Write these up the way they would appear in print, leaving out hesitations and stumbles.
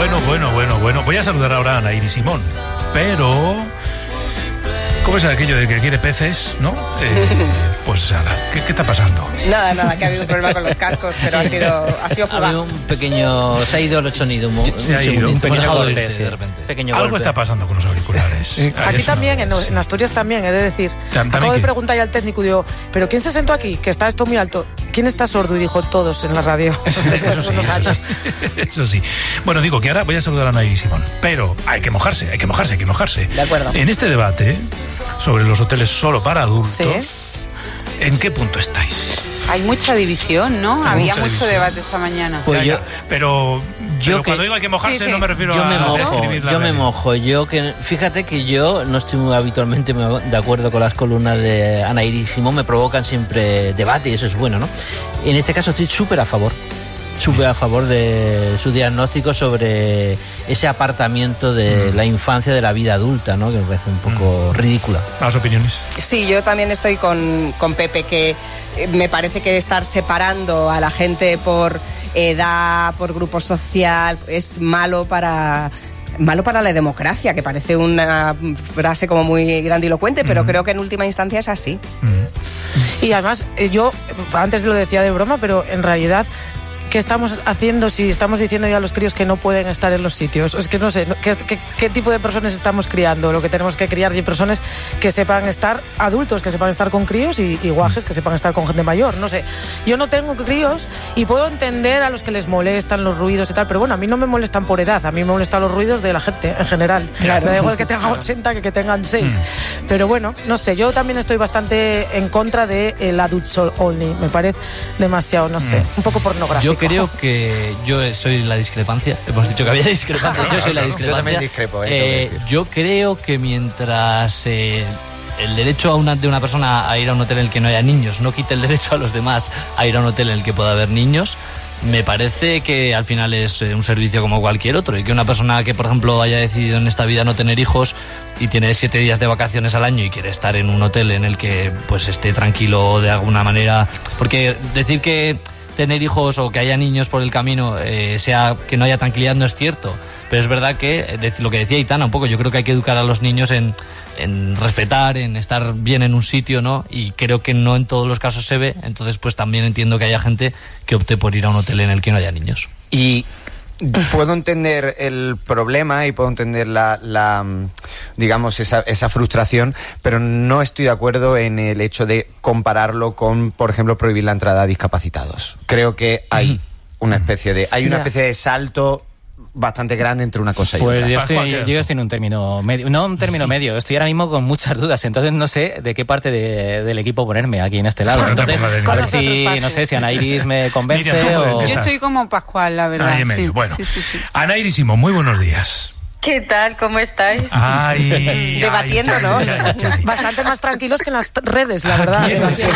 Bueno. Voy a saludar ahora a Anairis Simón, pero... ¿Cómo es aquello de que quiere peces, no? Pues ahora, ¿qué está pasando? Nada, que ha habido un problema con los cascos, pero ha sido fugaz. Ha habido un pequeño... Se ha ido el sonido. Se ha ido un pequeño golpe, de repente. Algo golpe está pasando con los auriculares. Aquí también, en Asturias también, he de decir. Acabo de preguntar al técnico y digo, ¿pero quién se sentó aquí? Que está esto muy alto. ¿Quién está sordo? Y dijo, todos en la radio. Eso sí. Bueno, digo que ahora voy a saludar a Anairis Simón, pero hay que mojarse. De acuerdo. En este debate sobre los hoteles solo para adultos, ¿sí? ¿En qué punto estáis? Hay mucha división, ¿no? Había mucho debate esta mañana. Pues pero cuando digo hay que mojarse, no me refiero Yo me mojo. Fíjate que yo no estoy muy habitualmente de acuerdo con las columnas de Anairis Simón, me provocan siempre debate y eso es bueno, ¿no? En este caso estoy súper a favor de su diagnóstico sobre ese apartamiento de la infancia de la vida adulta, ¿no? Que me parece un poco ridícula. ¿Las opiniones? Sí, yo también estoy con Pepe, que me parece que estar separando a la gente por edad, por grupo social, es malo para la democracia, que parece una frase como muy grandilocuente, pero creo que en última instancia es así. Y además, yo antes lo decía de broma, pero en realidad... ¿qué estamos haciendo si estamos diciendo ya a los críos que no pueden estar en los sitios? Es que no sé, ¿qué tipo de personas estamos criando? Lo que tenemos que criar y personas que sepan estar adultos, que sepan estar con críos y guajes que sepan estar con gente mayor, no sé. Yo no tengo críos y puedo entender a los que les molestan los ruidos y tal, pero bueno, a mí no me molestan por edad, a mí me molestan los ruidos de la gente en general. Claro. Me da igual que tengan 80 que tengan 6. Pero bueno, no sé, yo también estoy bastante en contra del adult only, me parece demasiado, no sé, un poco pornográfico. Yo creo que yo soy la discrepancia. Hemos dicho que había discrepancia. Yo soy la discrepancia. Yo también discrepo. Yo creo que mientras el derecho de una persona a ir a un hotel en el que no haya niños no quite el derecho a los demás a ir a un hotel en el que pueda haber niños, me parece que al final es un servicio como cualquier otro, y que una persona que, por ejemplo, haya decidido en esta vida no tener hijos y tiene 7 días de vacaciones al año y quiere estar en un hotel en el que pues esté tranquilo de alguna manera, porque decir que tener hijos o que haya niños por el camino sea que no haya tranquilidad no es cierto, pero es verdad que lo que decía Aitana un poco, yo creo que hay que educar a los niños en respetar, en estar bien en un sitio, ¿no? Y creo que no en todos los casos se ve, entonces pues también entiendo que haya gente que opte por ir a un hotel en el que no haya niños. Y puedo entender el problema y puedo entender digamos esa frustración, pero no estoy de acuerdo en el hecho de compararlo con, por ejemplo, prohibir la entrada a discapacitados. Creo que hay una especie de salto bastante grande entre una cosa y otra. Pues yo estoy en un término medio, no un término medio, estoy ahora mismo con muchas dudas, entonces no sé de qué parte del equipo ponerme aquí en este lado. Entonces, a ver si, no sé, si Anairis me convence. Mira, o... Yo estoy como Pascual, la verdad. Sí. Bueno, sí. Anairis Simón, muy buenos días. ¿Qué tal? ¿Cómo estáis? Debatiéndonos. Bastante más tranquilos que en las redes, la verdad.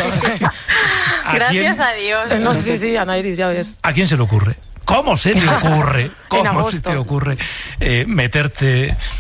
Gracias a Dios. No, sí, Anairis, ya ves. ¿A quién se le ocurre? ¿Cómo se te ocurre? ¿Cómo se te ocurre meterte